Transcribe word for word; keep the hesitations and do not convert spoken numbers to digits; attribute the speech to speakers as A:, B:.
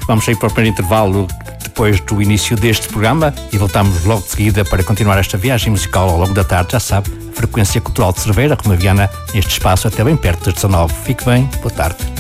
A: Vamos sair para o primeiro intervalo depois do início deste programa e voltamos logo de seguida para continuar esta viagem musical ao longo da tarde. Já sabe, Frequência Cultural de Cerveira, Roma Viana, neste espaço até bem perto das dezanove. Fique bem, boa tarde.